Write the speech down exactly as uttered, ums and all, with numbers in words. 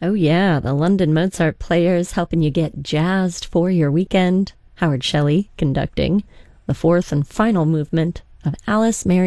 Oh yeah, the London Mozart Players helping you get jazzed for your weekend. Howard Shelley conducting the fourth and final movement of Alice Mary